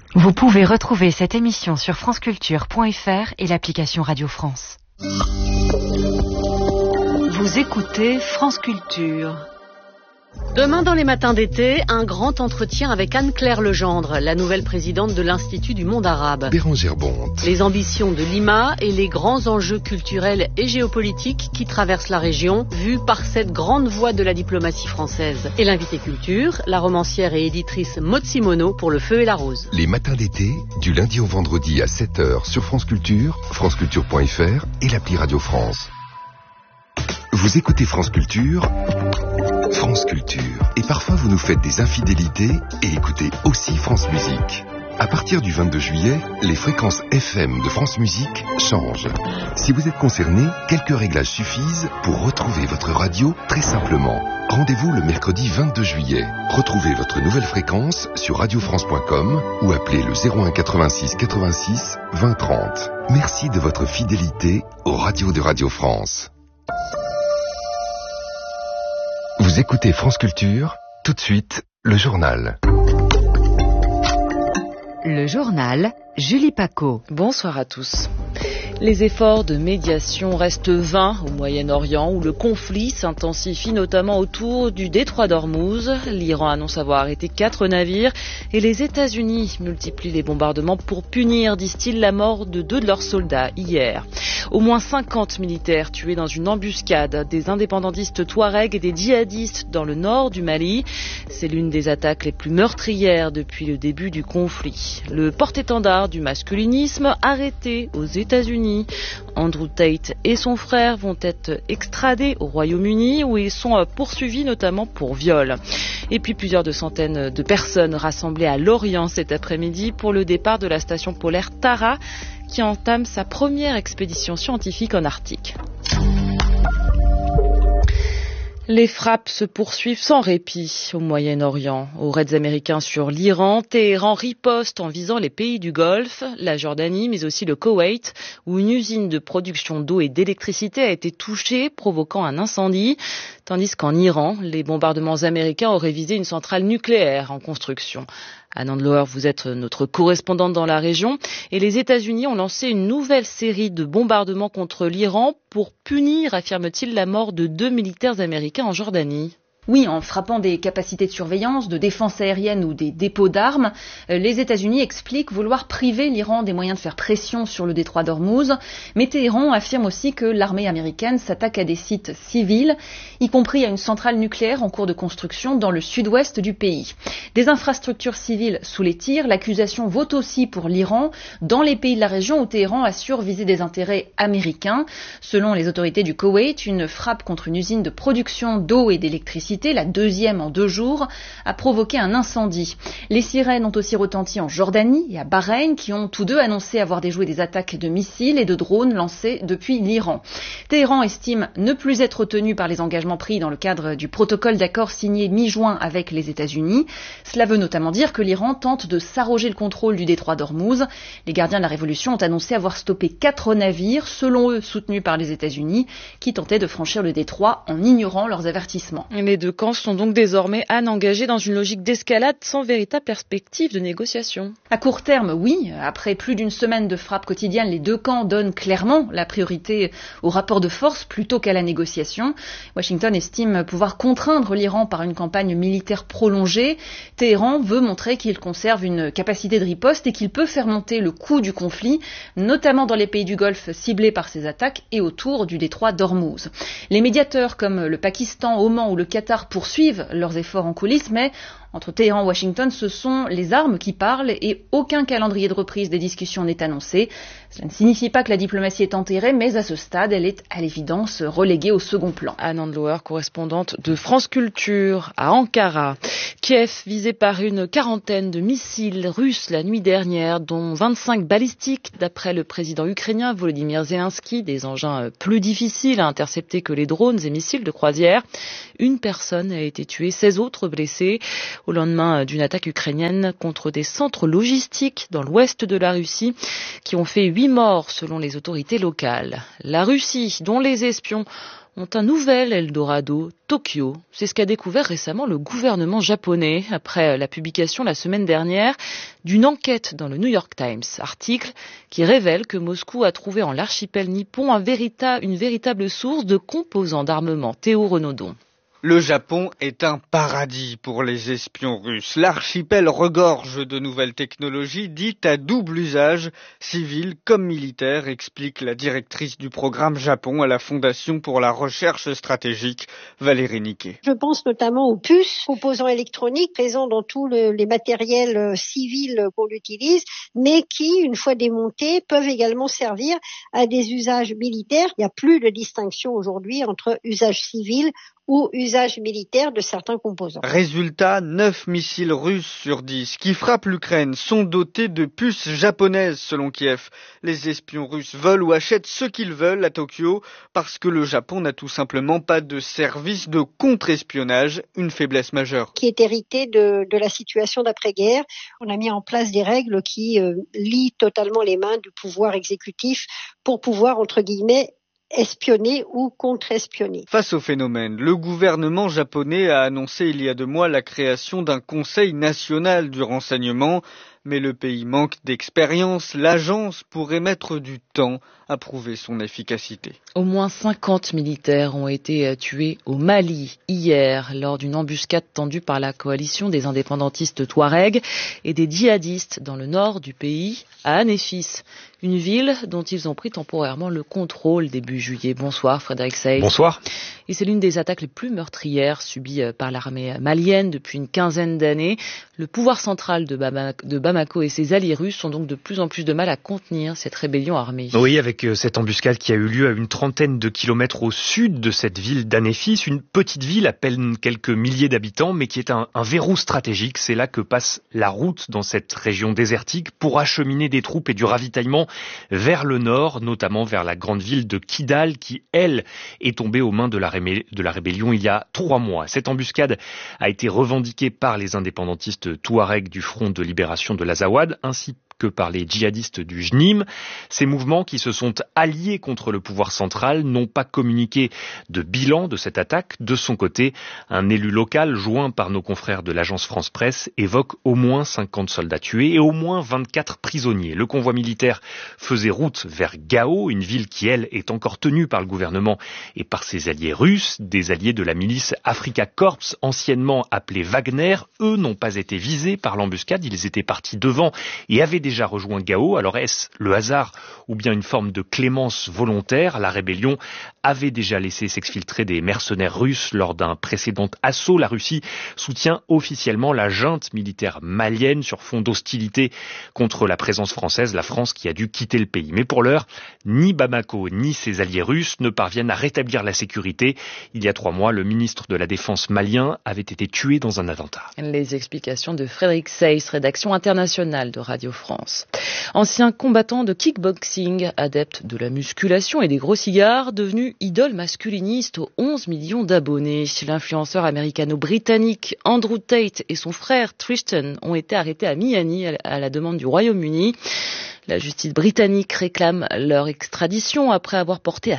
Vous pouvez retrouver cette émission sur franceculture.fr et l'application Radio France. Vous écoutez France Culture. Demain dans les matins d'été, un grand entretien avec Anne-Claire Legendre, la nouvelle présidente de l'Institut du monde arabe. Bérangère Bonte. Les ambitions de Lima et les grands enjeux culturels et géopolitiques qui traversent la région, vus par cette grande voix de la diplomatie française. Et l'invité culture, la romancière et éditrice Maud Simoneau pour Le Feu et la Rose. Les matins d'été, du lundi au vendredi à 7h sur France Culture, franceculture.fr et l'appli Radio France. Vous écoutez France Culture, France Culture. Et parfois vous nous faites des infidélités et écoutez aussi France Musique. À partir du 22 juillet, les fréquences FM de France Musique changent. Si vous êtes concerné, quelques réglages suffisent pour retrouver votre radio très simplement. Rendez-vous le mercredi 22 juillet. Retrouvez votre nouvelle fréquence sur radiofrance.com ou appelez le 01 86 86 20 30. Merci de votre fidélité aux radios de Radio France. Vous écoutez France Culture, tout de suite, le journal. Le journal, Julie Paco. Bonsoir à tous. Les efforts de médiation restent vains au Moyen-Orient où le conflit s'intensifie notamment autour du détroit d'Ormuz. L'Iran annonce avoir arrêté 4 navires et les États-Unis multiplient les bombardements pour punir, disent-ils, la mort de 2 de leurs soldats hier. Au moins 50 militaires tués dans une embuscade des indépendantistes touaregs et des djihadistes dans le nord du Mali. C'est l'une des attaques les plus meurtrières depuis le début du conflit. Le porte-étendard du masculinisme arrêté aux États-Unis. Andrew Tate et son frère vont être extradés au Royaume-Uni où ils sont poursuivis notamment pour viol. Et puis plusieurs centaines de personnes rassemblées à Lorient cet après-midi pour le départ de la station polaire Tara qui entame sa première expédition scientifique en Arctique. Les frappes se poursuivent sans répit au Moyen-Orient. Aux raids américains sur l'Iran, Téhéran riposte en visant les pays du Golfe, la Jordanie, mais aussi le Koweït, où une usine de production d'eau et d'électricité a été touchée, provoquant un incendie. Tandis qu'en Iran, les bombardements américains auraient visé une centrale nucléaire en construction. Anne Andloer, vous êtes notre correspondante dans la région et les États-Unis ont lancé une nouvelle série de bombardements contre l'Iran pour punir, affirme-t-il, la mort de 2 militaires américains en Jordanie. Oui, en frappant des capacités de surveillance, de défense aérienne ou des dépôts d'armes, les États-Unis expliquent vouloir priver l'Iran des moyens de faire pression sur le détroit d'Ormuz. Mais Téhéran affirme aussi que l'armée américaine s'attaque à des sites civils, y compris à une centrale nucléaire en cours de construction dans le sud-ouest du pays. Des infrastructures civiles sous les tirs, l'accusation vaut aussi pour l'Iran, dans les pays de la région où Téhéran assure viser des intérêts américains. Selon les autorités du Koweït, une frappe contre une usine de production d'eau et d'électricité, la deuxième en 2 jours, a provoqué un incendie. Les sirènes ont aussi retenti en Jordanie et à Bahreïn, qui ont tous deux annoncé avoir déjoué des attaques de missiles et de drones lancés depuis l'Iran. Téhéran estime ne plus être tenu par les engagements pris dans le cadre du protocole d'accord signé mi-juin avec les États-Unis. Cela veut notamment dire que l'Iran tente de s'arroger le contrôle du détroit d'Ormuz. Les gardiens de la révolution ont annoncé avoir stoppé 4 navires, selon eux soutenus par les États-Unis, qui tentaient de franchir le détroit en ignorant leurs avertissements. Les 2 camps sont donc désormais engagés dans une logique d'escalade sans véritable perspective de négociation. À court terme, oui. Après plus d'une semaine de frappes quotidiennes, les 2 camps donnent clairement la priorité au rapport de force plutôt qu'à la négociation. Washington estime pouvoir contraindre l'Iran par une campagne militaire prolongée. Téhéran veut montrer qu'il conserve une capacité de riposte et qu'il peut faire monter le coût du conflit, notamment dans les pays du Golfe ciblés par ces attaques et autour du détroit d'Ormuz. Les médiateurs comme le Pakistan, Oman ou le Qatar poursuivent leurs efforts en coulisses, mais entre Téhéran et Washington, ce sont les armes qui parlent et aucun calendrier de reprise des discussions n'est annoncé. Cela ne signifie pas que la diplomatie est enterrée, mais à ce stade, elle est à l'évidence reléguée au second plan. Anne Andloer, correspondante de France Culture à Ankara. Kiev, visé par une quarantaine de missiles russes la nuit dernière, dont 25 balistiques, d'après le président ukrainien Volodymyr Zelensky, des engins plus difficiles à intercepter que les drones et missiles de croisière. Une personne a été tuée, 16 autres blessés, au lendemain d'une attaque ukrainienne contre des centres logistiques dans l'ouest de la Russie, qui ont fait 8 morts selon les autorités locales. La Russie, dont les espions ont un nouvel Eldorado, Tokyo. C'est ce qu'a découvert récemment le gouvernement japonais après la publication la semaine dernière d'une enquête dans le New York Times. Article qui révèle que Moscou a trouvé en l'archipel nippon une véritable source de composants d'armement. Théo Renaudon. Le Japon est un paradis pour les espions russes. L'archipel regorge de nouvelles technologies dites à double usage, civil comme militaire, explique la directrice du programme Japon à la Fondation pour la recherche stratégique, Valérie Niquet. Je pense notamment aux puces, composants électroniques présents dans tous les matériels civils qu'on utilise, mais qui, une fois démontés, peuvent également servir à des usages militaires. Il n'y a plus de distinction aujourd'hui entre usage civil ou usage militaire de certains composants. Résultat, 9 missiles russes sur 10 qui frappent l'Ukraine sont dotés de puces japonaises selon Kiev. Les espions russes veulent ou achètent ce qu'ils veulent à Tokyo parce que le Japon n'a tout simplement pas de service de contre-espionnage, une faiblesse majeure. Qui est héritée de la situation d'après-guerre. On a mis en place des règles qui lient totalement les mains du pouvoir exécutif pour pouvoir, entre guillemets, espionner ou contre-espionner. Face au phénomène, le gouvernement japonais a annoncé il y a 2 mois la création d'un conseil national du renseignement, mais le pays manque d'expérience. L'agence pourrait mettre du temps à prouver son efficacité. Au moins 50 militaires ont été tués au Mali hier lors d'une embuscade tendue par la coalition des indépendantistes Touaregs et des djihadistes dans le nord du pays, à Anéfis, une ville dont ils ont pris temporairement le contrôle début juillet. Bonsoir Frédéric Seyss. Bonsoir. Et c'est l'une des attaques les plus meurtrières subies par l'armée malienne depuis une quinzaine d'années. Le pouvoir central de Bamako et ses alliés russes ont donc de plus en plus de mal à contenir cette rébellion armée. Oui, avec cette embuscade qui a eu lieu à une trentaine de kilomètres au sud de cette ville d'Anéfis, une petite ville à peine quelques milliers d'habitants, mais qui est un verrou stratégique. C'est là que passe la route dans cette région désertique pour acheminer des troupes et du ravitaillement vers le nord, notamment vers la grande ville de Kidal, qui, elle, est tombée aux mains de la rébellion il y a 3 mois. Cette embuscade a été revendiquée par les indépendantistes touaregs du Front de libération de l'Azawad, ainsi que par les djihadistes du JNIM. Ces mouvements qui se sont alliés contre le pouvoir central n'ont pas communiqué de bilan de cette attaque. De son côté, un élu local, joint par nos confrères de l'agence France Presse, évoque au moins 50 soldats tués et au moins 24 prisonniers. Le convoi militaire faisait route vers Gao, une ville qui, elle, est encore tenue par le gouvernement et par ses alliés russes, des alliés de la milice Afrika Korps, anciennement appelée Wagner. Eux n'ont pas été visés par l'embuscade, ils étaient partis devant et avaient déjà rejoint Gao. Alors est-ce le hasard ou bien une forme de clémence volontaire? La rébellion avait déjà laissé s'exfiltrer des mercenaires russes lors d'un précédent assaut. La Russie soutient officiellement la junte militaire malienne sur fond d'hostilité contre la présence française, la France qui a dû quitter le pays. Mais pour l'heure, ni Bamako ni ses alliés russes ne parviennent à rétablir la sécurité. Il y a 3 mois, le ministre de la Défense malien avait été tué dans un attentat. Les explications de Frédéric Seyss, rédaction internationale de Radio France. Ancien combattant de kickboxing, adepte de la musculation et des gros cigares, devenu idole masculiniste aux 11 millions d'abonnés. L'influenceur américano-britannique Andrew Tate et son frère Tristan ont été arrêtés à Miami à la demande du Royaume-Uni. La justice britannique réclame leur extradition après avoir porté à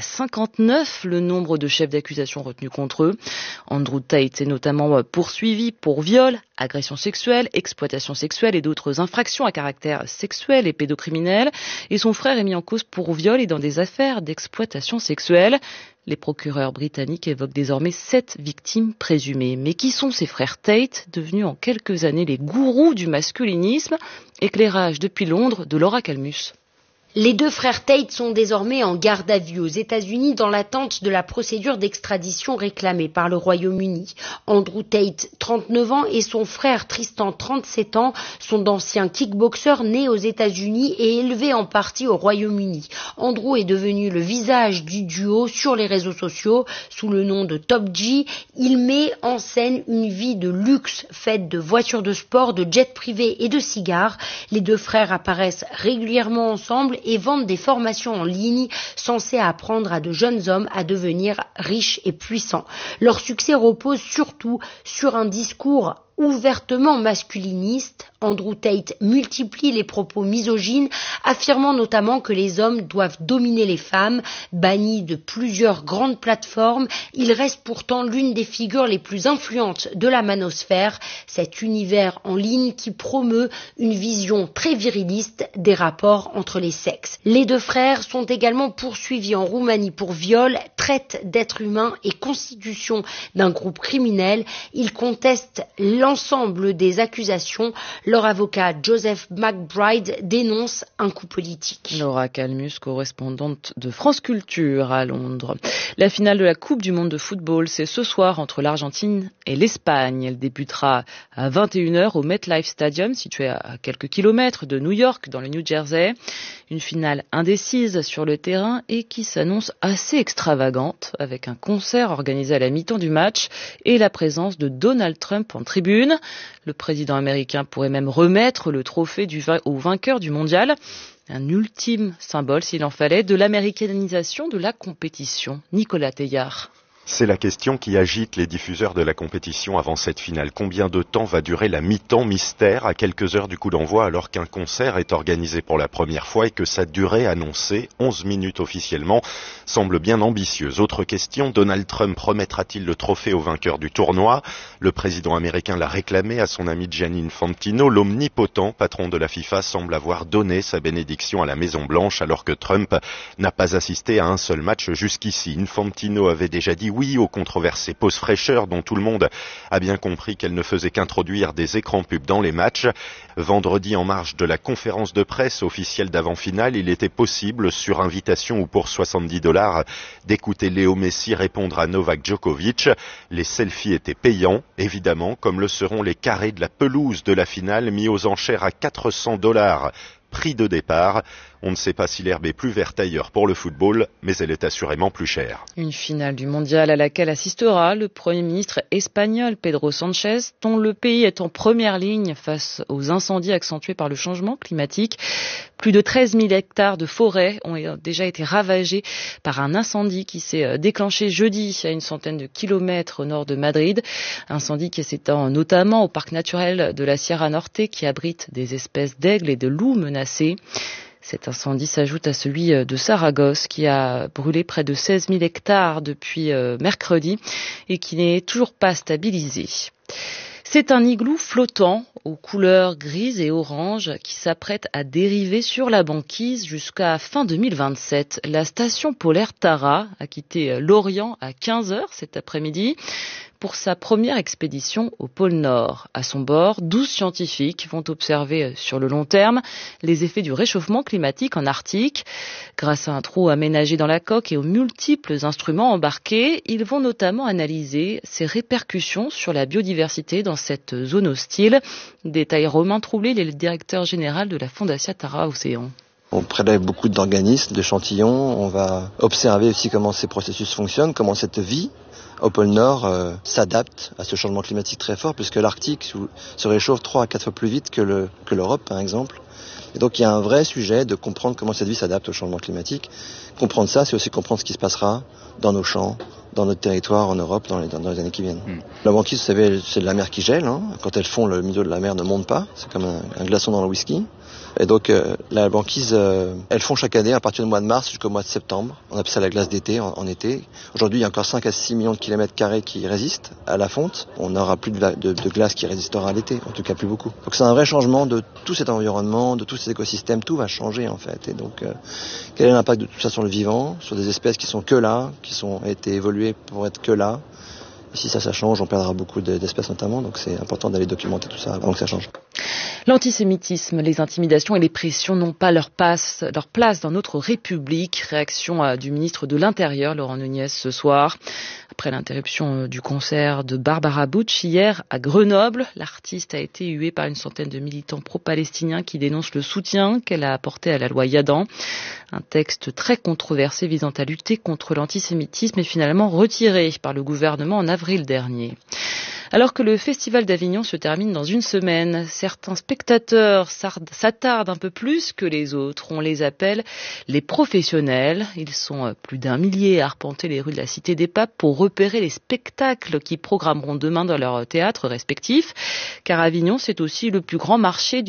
59 le nombre de chefs d'accusation retenus contre eux. Andrew Tate est notamment poursuivi pour viol, agression sexuelle, exploitation sexuelle et d'autres infractions à caractère sexuel et pédocriminel. Et son frère est mis en cause pour viol et dans des affaires d'exploitation sexuelle. Les procureurs britanniques évoquent désormais 7 victimes présumées. Mais qui sont ces frères Tate, devenus en quelques années les gourous du masculinisme? Éclairage depuis Londres de Laura Calmus. Les 2 frères Tate sont désormais en garde à vue aux États-Unis dans l'attente de la procédure d'extradition réclamée par le Royaume-Uni. Andrew Tate, 39 ans, et son frère Tristan, 37 ans, sont d'anciens kickboxers nés aux États-Unis et élevés en partie au Royaume-Uni. Andrew est devenu le visage du duo sur les réseaux sociaux sous le nom de Top G. Il met en scène une vie de luxe faite de voitures de sport, de jets privés et de cigares. Les 2 frères apparaissent régulièrement ensemble et vendent des formations en ligne censées apprendre à de jeunes hommes à devenir riches et puissants. Leur succès repose surtout sur un discours ouvertement masculiniste. Andrew Tate multiplie les propos misogynes, affirmant notamment que les hommes doivent dominer les femmes. Banni de plusieurs grandes plateformes, il reste pourtant l'une des figures les plus influentes de la manosphère, cet univers en ligne qui promeut une vision très viriliste des rapports entre les sexes. Les deux frères sont également poursuivis en Roumanie pour viol, traite d'êtres humains et constitution d'un groupe criminel. Ils contestent l'ensemble des accusations. Leur avocat Joseph McBride dénonce un coup politique. Laura Calmus, correspondante de France Culture à Londres. La finale de la Coupe du monde de football, c'est ce soir entre l'Argentine et l'Espagne. Elle débutera à 21h au MetLife Stadium, situé à quelques kilomètres de New York, dans le New Jersey. Une finale indécise sur le terrain et qui s'annonce assez extravagante, avec un concert organisé à la mi-temps du match et la présence de Donald Trump en tribune. Le président américain pourrait même remettre le trophée au vainqueur du mondial. Un ultime symbole, s'il en fallait, de l'américanisation de la compétition. Nicolas Teillard. C'est la question qui agite les diffuseurs de la compétition avant cette finale. Combien de temps va durer la mi-temps mystère à quelques heures du coup d'envoi alors qu'un concert est organisé pour la première fois et que sa durée annoncée, 11 minutes officiellement, semble bien ambitieuse. Autre question, Donald Trump remettra-t-il le trophée au vainqueur du tournoi ? Le président américain l'a réclamé à son ami Gianni Infantino. L'omnipotent patron de la FIFA semble avoir donné sa bénédiction à la Maison-Blanche alors que Trump n'a pas assisté à un seul match jusqu'ici. Infantino avait déjà dit oui aux controversées pauses fraîcheurs dont tout le monde a bien compris qu'elles ne faisaient qu'introduire des écrans pubs dans les matchs. Vendredi, en marge de la conférence de presse officielle d'avant-finale, il était possible, sur invitation ou pour $70, d'écouter Léo Messi répondre à Novak Djokovic. Les selfies étaient payants, évidemment, comme le seront les carrés de la pelouse de la finale mis aux enchères à $400. Prix de départ. On ne sait pas si l'herbe est plus verte ailleurs pour le football, mais elle est assurément plus chère. Une finale du mondial à laquelle assistera le Premier ministre espagnol Pedro Sánchez, dont le pays est en première ligne face aux incendies accentués par le changement climatique. Plus de 13 000 hectares de forêt ont déjà été ravagés par un incendie qui s'est déclenché jeudi à une centaine de kilomètres au nord de Madrid. Incendie qui s'étend notamment au parc naturel de la Sierra Norte qui abrite des espèces d'aigles et de loups menacés. Cet incendie s'ajoute à celui de Saragosse qui a brûlé près de 16 000 hectares depuis mercredi et qui n'est toujours pas stabilisé. C'est un igloo flottant aux couleurs grises et orange qui s'apprête à dériver sur la banquise jusqu'à fin 2027. La station polaire Tara a quitté l'Orient à 15h cet après-midi pour sa première expédition au pôle Nord. À son bord, 12 scientifiques vont observer sur le long terme les effets du réchauffement climatique en Arctique. Grâce à un trou aménagé dans la coque et aux multiples instruments embarqués, ils vont notamment analyser ses répercussions sur la biodiversité dans cette zone hostile. Détail Romain Troublé, le directeur général de la Fondation Tara Océan. On prélève beaucoup d'organismes, d'échantillons, on va observer aussi comment ces processus fonctionnent, comment cette vie au pôle Nord s'adapte à ce changement climatique très fort, puisque l'Arctique se réchauffe 3 à 4 fois plus vite que l'Europe, par exemple. Et donc il y a un vrai sujet de comprendre comment cette vie s'adapte au changement climatique. Comprendre ça, c'est aussi comprendre ce qui se passera dans nos champs, dans notre territoire en Europe dans les années qui viennent. La banquise, vous savez, c'est de la mer qui gèle. Quand elle fond, le milieu de la mer ne monte pas. C'est comme un glaçon dans le whisky. Et donc la banquise, elle fond chaque année à partir du mois de mars jusqu'au mois de septembre. On appelle ça la glace d'été en été. Aujourd'hui, il y a encore 5 à 6 millions de kilomètres carrés qui résistent à la fonte. On n'aura plus de glace qui résistera à l'été, en tout cas plus beaucoup. Donc c'est un vrai changement de tout cet environnement, de tous ces écosystèmes. Tout va changer en fait. Et donc quel est l'impact de tout ça sur le vivant, sur des espèces qui sont que là, qui ont été évoluées pour être que là. Et si ça change, on perdra beaucoup d'espèces notamment. Donc c'est important d'aller documenter tout ça avant que ça change. L'antisémitisme, les intimidations et les pressions n'ont pas leur place dans notre République. Réaction du ministre de l'Intérieur, Laurent Nunez, ce soir. Après l'interruption du concert de Barbara Bush hier à Grenoble, l'artiste a été huée par une centaine de militants pro-palestiniens qui dénoncent le soutien qu'elle a apporté à la loi Yadan. Un texte très controversé visant à lutter contre l'antisémitisme est finalement retiré par le gouvernement en avril dernier. Alors que le Festival d'Avignon se termine dans une semaine, certains spectateurs s'attardent un peu plus que les autres. On les appelle les professionnels. Ils sont plus d'1 millier à arpenter les rues de la Cité des Papes pour repérer les spectacles qui programmeront demain dans leurs théâtres respectifs. Car Avignon, c'est aussi le plus grand marché